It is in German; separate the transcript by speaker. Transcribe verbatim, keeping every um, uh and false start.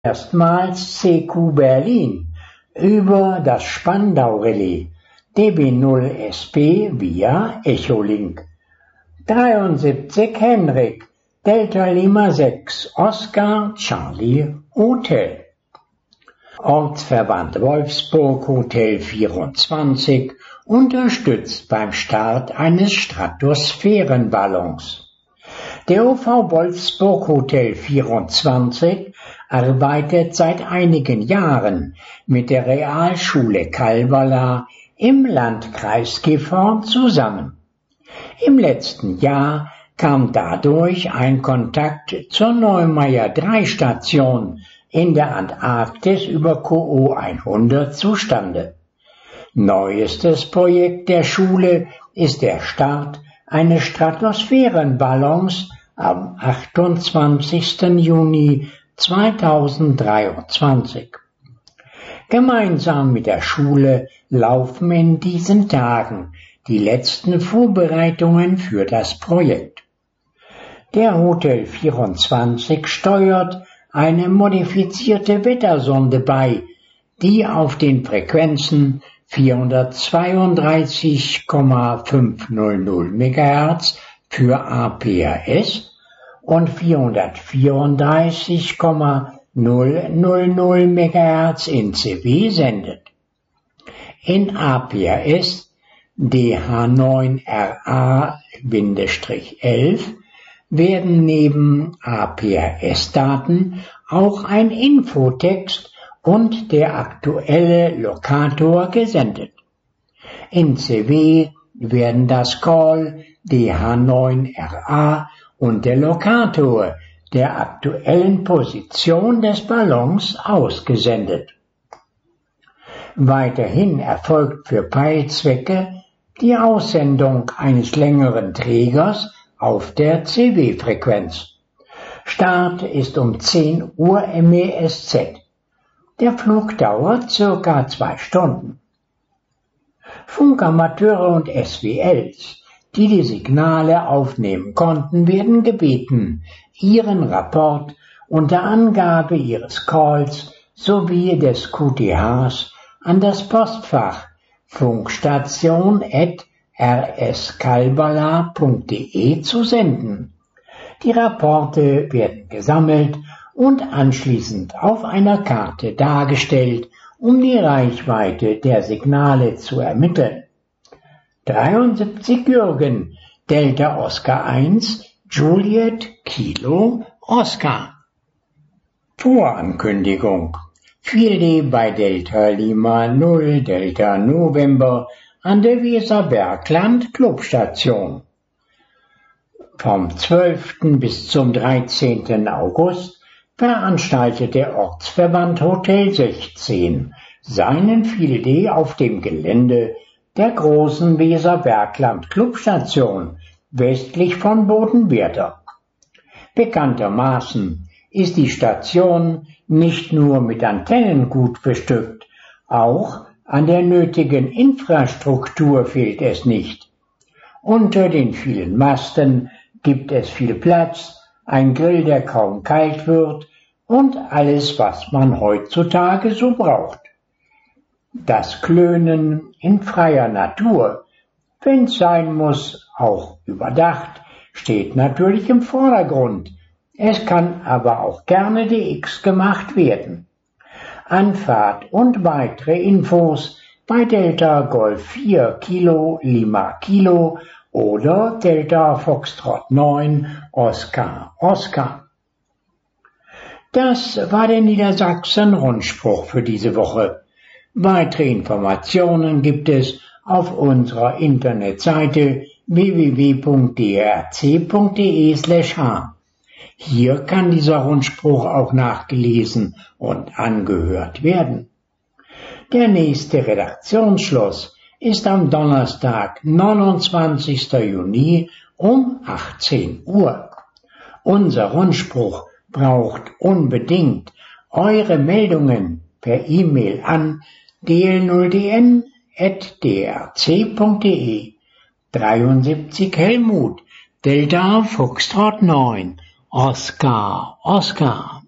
Speaker 1: Erstmals C Q Berlin über das Spandau-Relais D B null S P via Echolink. dreiundsiebzig Henrik Delta Lima sechs Oscar Charlie Hotel. Ortsverband Wolfsburg Hotel vierundzwanzig unterstützt beim Start eines Stratosphärenballons. Der O V Wolfsburg Hotel vierundzwanzig arbeitet seit einigen Jahren mit der Realschule Kalbala im Landkreis Gifhorn zusammen. Im letzten Jahr kam dadurch ein Kontakt zur Neumeier drei Station in der Antarktis über Q O hundert zustande. Neuestes Projekt der Schule ist der Start eines Stratosphärenballons am achtundzwanzigsten Juni zweitausenddreiundzwanzig. Gemeinsam mit der Schule laufen in diesen Tagen die letzten Vorbereitungen für das Projekt. Der Hotel vierundzwanzig steuert eine modifizierte Wettersonde bei, die auf den Frequenzen vierhundertzweiunddreißig Komma fünfhundert Megahertz für A P R S und vierhundertvierunddreißig Komma null Megahertz in C W sendet. In A P R S D H neun R A elf werden neben A P R S-Daten auch ein Infotext und der aktuelle Lokator gesendet. In C W werden das Call D H neun R A und der Lokator der aktuellen Position des Ballons ausgesendet. Weiterhin erfolgt für Peilzwecke die Aussendung eines längeren Trägers auf der C W-Frequenz. Start ist um zehn Uhr M E S Z. Der Flug dauert circa zwei Stunden. Funkamateure und S W Ls, die die Signale aufnehmen konnten, werden gebeten, ihren Rapport unter Angabe ihres Calls sowie des Q T Hs an das Postfach funkstation at r s kalbala punkt de zu senden. Die Rapporte werden gesammelt und anschließend auf einer Karte dargestellt, um die Reichweite der Signale zu ermitteln. dreiundsiebzig Jürgen Delta Oscar eins Juliet Kilo Oscar. Vorankündigung. Fielde bei Delta Lima null Delta November an der Weserbergland Clubstation. Vom zwölften bis zum dreizehnten August veranstaltet der Ortsverband Hotel sechzehn seinen Field Day auf dem Gelände der großen Weserbergland Clubstation westlich von Bodenwerder. Bekanntermaßen ist die Station nicht nur mit Antennen gut bestückt, auch an der nötigen Infrastruktur fehlt es nicht. Unter den vielen Masten gibt es viel Platz, ein Grill, der kaum kalt wird und alles, was man heutzutage so braucht. Das Klönen in freier Natur, wenn's sein muss, auch überdacht, steht natürlich im Vordergrund. Es kann aber auch gerne D X gemacht werden. Anfahrt und weitere Infos bei Delta Golf vier Kilo Lima Kilo oder Delta Foxtrot neun Oscar Oscar. Das war der Niedersachsen-Rundspruch für diese Woche. Weitere Informationen gibt es auf unserer Internetseite w w w punkt d r c punkt de slash h. Hier kann dieser Rundspruch auch nachgelesen und angehört werden. Der nächste Redaktionsschluss ist am Donnerstag, neunundzwanzigsten Juni um achtzehn Uhr. Unser Rundspruch braucht unbedingt eure Meldungen per E-Mail an d l null d n at d r c punkt de. dreiundsiebzig Helmut Delta Foxtrot neun Oscar Oscar.